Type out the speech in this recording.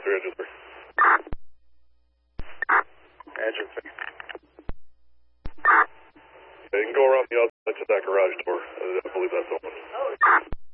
engine 3. Engine 3. Yeah, you can go around the outside to that garage door. I believe that's open.